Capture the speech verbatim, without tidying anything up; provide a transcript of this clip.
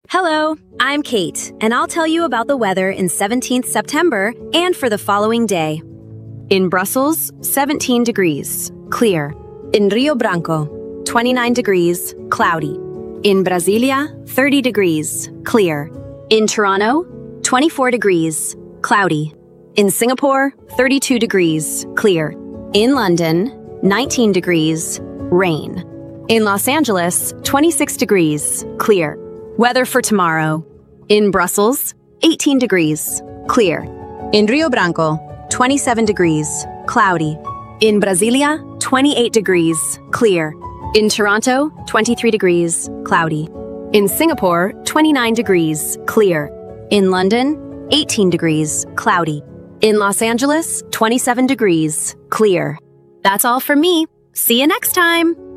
Hello, I'm Kate, and I'll tell you about the weather in seventeenth September and for the following day. In Brussels, seventeen degrees, clear. In Rio Branco, twenty-nine degrees, cloudy. In Brasilia, thirty degrees, clear. In Toronto, twenty-four degrees, cloudy. In Singapore, thirty-two degrees, clear. In London, nineteen degrees, rain. In Los Angeles, twenty-six degrees, clear. Weather for tomorrow. In Brussels, eighteen degrees, clear. In Rio Branco, twenty-seven degrees, cloudy. In Brasilia, twenty-eight degrees, clear. In Toronto, twenty-three degrees, cloudy. In Singapore, twenty-nine degrees, clear. In London, eighteen degrees, cloudy. In Los Angeles, twenty-seven degrees, clear. That's all from me. See you next time.